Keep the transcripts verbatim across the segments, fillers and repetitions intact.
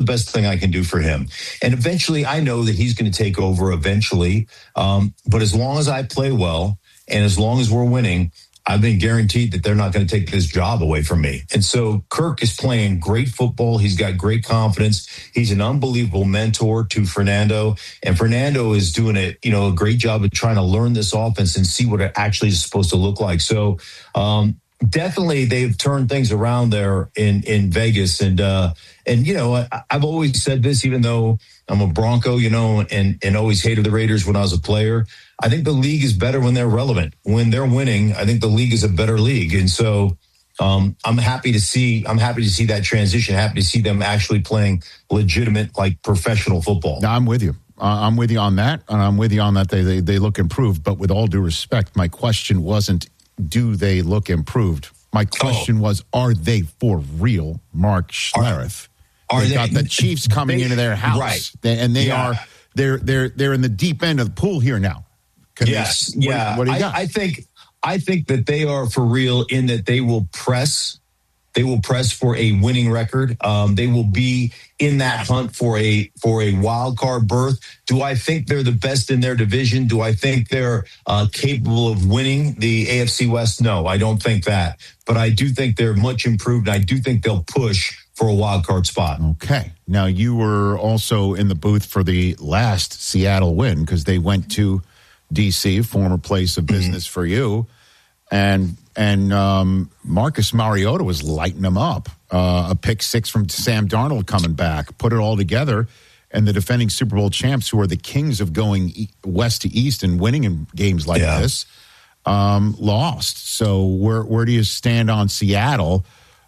best thing I can do for him? And eventually, I know that he's going to take over eventually. Um, but as long as I play well and as long as we're winning, I've been guaranteed that they're not going to take this job away from me. And so Kirk is playing great football. He's got great confidence. He's an unbelievable mentor to Fernando. And Fernando is doing a, you know, a great job of trying to learn this offense and see what it actually is supposed to look like. So um, definitely they've turned things around there in, in Vegas. And, uh, and you know, I, I've always said this, even though I'm a Bronco, you know, and, and always hated the Raiders when I was a player. I think the league is better when they're relevant. When they're winning, I think the league is a better league. And so um, I'm happy to see I'm happy to see that transition, happy to see them actually playing legitimate, like professional football. No, I'm with you. Uh, I'm with you on that. And I'm with you on that. They, they, they look improved. But with all due respect, my question wasn't, do they look improved? My question oh. was, are they for real, Mark Schlereth? Are, are they they got the Chiefs coming they, into their house. Right. They, and they yeah. are they're they're they're in the deep end of the pool here now. Can yes, they, yeah. What, what do you got? I, I think I think that they are for real in that they will press. They will press for a winning record. Um, they will be in that hunt for a for a wild card berth. Do I think they're the best in their division? Do I think they're uh, capable of winning the A F C West? No, I don't think that. But I do think they're much improved. I do think they'll push for a wild card spot. Okay. Now, you were also in the booth for the last Seattle win because they went to D C, former place of business mm-hmm. for you. And and um, Marcus Mariota was lighting them up. Uh, a pick six from Sam Darnold coming back. Put it all together. And the defending Super Bowl champs, who are the kings of going e- west to east and winning in games like yeah. this, um, lost. So where where do you stand on Seattle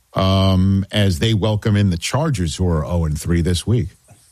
um, as they welcome in the Chargers, who are oh and three this week?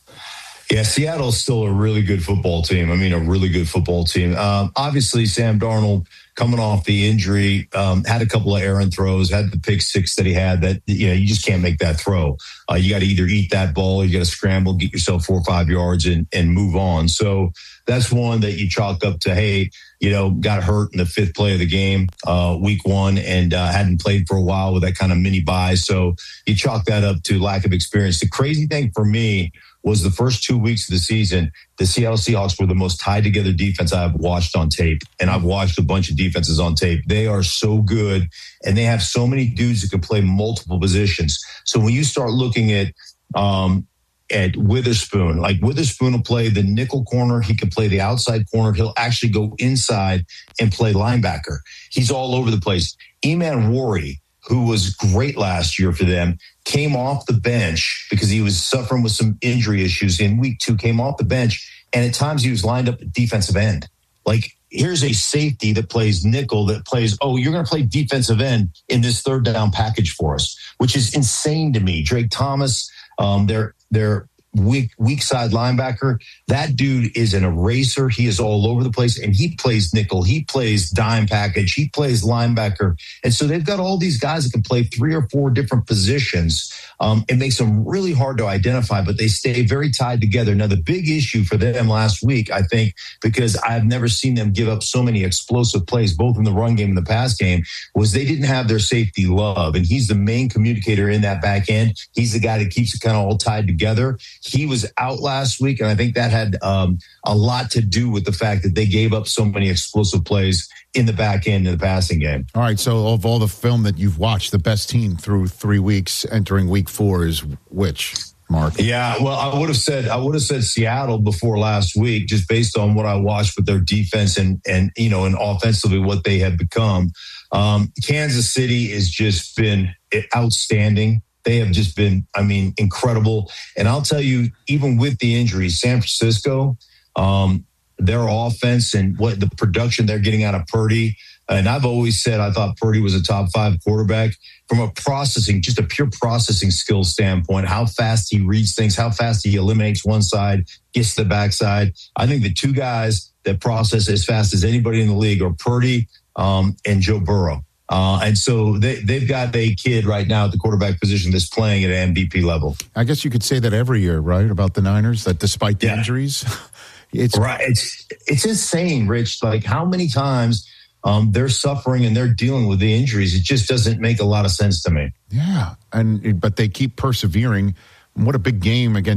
Yeah, Seattle's still a really good football team. I mean, a really good football team. Um, obviously, Sam Darnold, coming off the injury, um, had a couple of errant throws, had the pick six that he had that, you know, you just can't make that throw. Uh, you got to either eat that ball, or you got to scramble, get yourself four or five yards and, and move on. So that's one that you chalk up to, hey, you know, got hurt in the fifth play of the game, uh, week one, and uh, hadn't played for a while with that kind of mini bye. So you chalk that up to lack of experience. The crazy thing for me was the first two weeks of the season, the Seattle Seahawks were the most tied together defense I've watched on tape. And I've watched a bunch of defenses on tape. They are so good, and they have so many dudes that can play multiple positions. So when you start looking at um, at Witherspoon, like Witherspoon will play the nickel corner. He can play the outside corner. He'll actually go inside and play linebacker. He's all over the place. Eman Worry, who was great last year for them, came off the bench because he was suffering with some injury issues in week two, came off the bench, and at times he was lined up at defensive end. Like, here's a safety that plays nickel, that plays, oh, you're going to play defensive end in this third down package for us, which is insane to me. Drake Thomas, um, their, their weak, weak side linebacker, that dude is an eraser. He is all over the place, and he plays nickel. He plays dime package. He plays linebacker. And so they've got all these guys that can play three or four different positions. Um, it makes them really hard to identify, but they stay very tied together. Now, the big issue for them last week, I think, because I've never seen them give up so many explosive plays, both in the run game and the pass game, was they didn't have their safety Love. And he's the main communicator in that back end. He's the guy that keeps it kind of all tied together. He was out last week, and I think that had um, a lot to do with the fact that they gave up so many explosive plays in the back end of the passing game. All right, so of all the film that you've watched, the best team through three weeks entering week four is which, Mark? Yeah, well, I would have said I would have said Seattle before last week, just based on what I watched with their defense and and you know and offensively what they have become. Um, Kansas City has just been outstanding. They have just been, I mean, incredible. And I'll tell you, even with the injuries, San Francisco, um, their offense and what the production they're getting out of Purdy. And I've always said I thought Purdy was a top five quarterback from a processing, just a pure processing skill standpoint, how fast he reads things, how fast he eliminates one side, gets to the backside. I think the two guys that process as fast as anybody in the league are Purdy um, and Joe Burrow. Uh, and so they, they've got a kid right now at the quarterback position that's playing at an M V P level. I guess you could say that every year, right, about the Niners, that despite the yeah. injuries. It's right. It's it's insane, Rich. Like how many times um, they're suffering and they're dealing with the injuries. It just doesn't make a lot of sense to me. Yeah, and but they keep persevering. What a big game against